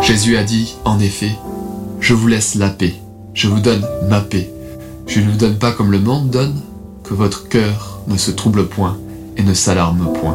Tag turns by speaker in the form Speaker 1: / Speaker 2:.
Speaker 1: Jésus a dit, en effet, « Je vous laisse la paix, je vous donne ma paix. Je ne vous donne pas comme le monde donne, que votre cœur ne se trouble point et ne s'alarme point. »